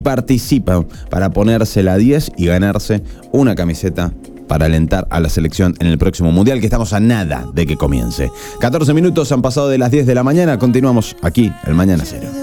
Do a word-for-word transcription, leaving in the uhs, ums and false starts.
participan para ponerse la diez y ganarse una camiseta para alentar a la selección en el próximo Mundial, que estamos a nada de que comience. catorce minutos han pasado de las diez de la mañana. Continuamos aquí, el Mañana Cero.